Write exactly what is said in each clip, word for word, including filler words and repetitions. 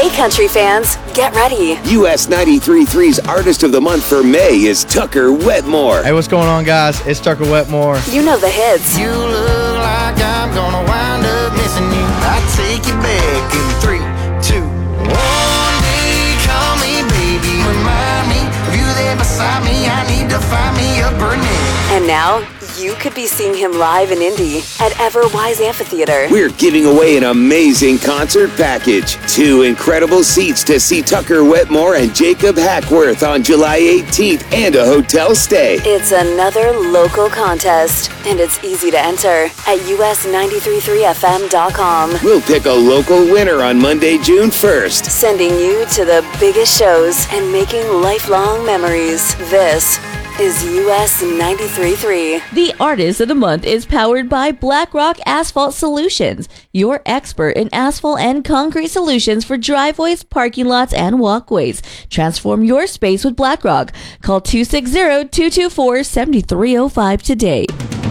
Hey, country fans, get ready. U S ninety-three point three's Artist of the Month for May is Tucker Wetmore. Hey, what's going on, guys? It's Tucker Wetmore. You know the hits. You look like I'm gonna wind up missing you. I take you back in three, two, one. Day, call me baby, remind me of you there beside me. I need to find me a burning. And now, you could be seeing him live in Indy at Everwise Amphitheater. We're giving away an amazing concert package. Two incredible seats to see Tucker Wetmore and Jacob Hackworth on July eighteenth and a hotel stay. It's another local contest, and it's easy to enter at U S nine three three F M dot com. We'll pick a local winner on Monday, June first. Sending you to the biggest shows and making lifelong memories. This is U S ninety-three point three. The Artist of the Month is powered by BlackRock Asphalt Solutions, your expert in asphalt and concrete solutions for driveways, parking lots, and walkways. Transform your space with BlackRock. Call two six zero, two two four, seven three zero five today.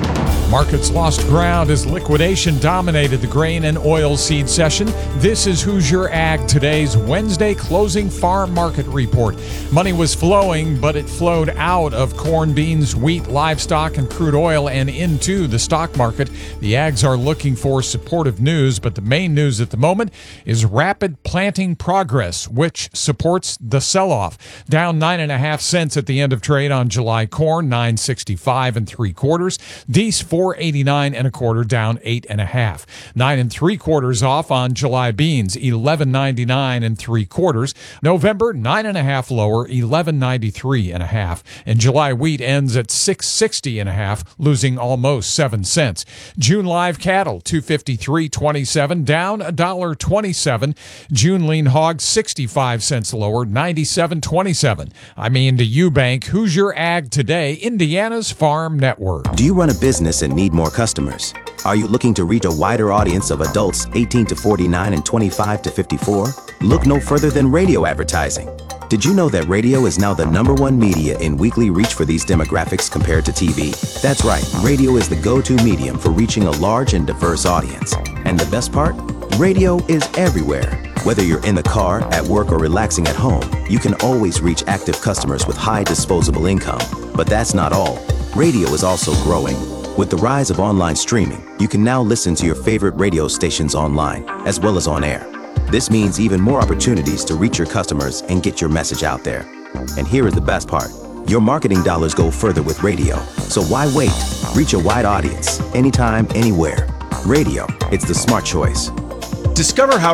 Markets lost ground as liquidation dominated the grain and oil seed session. This is Hoosier Ag Today's Wednesday closing farm market report. Money was flowing, but it flowed out of corn, beans, wheat, livestock, and crude oil and into the stock market. The Ags are looking for supportive news, but the main news at the moment is rapid planting progress, which supports the sell-off. Down nine and a half cents at the end of trade on July corn, nine sixty-five and three quarters. These four eighty-nine and a quarter, down eight and a half. Nine and three quarters off on July beans, eleven ninety-nine and three quarters. November, nine and a half lower, eleven ninety-three and a half. And July wheat ends at six sixty and a half, losing almost seven cents. June live cattle, two fifty-three twenty-seven, down a dollar twenty-seven. June lean hog, sixty-five cents lower, ninety-seven twenty-seven. I'm Andy Eubank, Hoosier Ag Today, Indiana's Farm Network. Do you run a business and need more customers? Are you looking to reach a wider audience of adults eighteen to forty-nine and twenty-five to fifty-four? Look no further than radio advertising. Did you know that radio is now the number one media in weekly reach for these demographics compared to T V? That's right, radio is the go-to medium for reaching a large and diverse audience. And the best part? Radio is everywhere. Whether you're in the car, at work, or relaxing at home, you can always reach active customers with high disposable income. But that's not all. Radio is also growing. With the rise of online streaming, you can now listen to your favorite radio stations online, as well as on air. This means even more opportunities to reach your customers and get your message out there. And here is the best part. Your marketing dollars go further with radio. So why wait? Reach a wide audience, anytime, anywhere. Radio, it's the smart choice. Discover how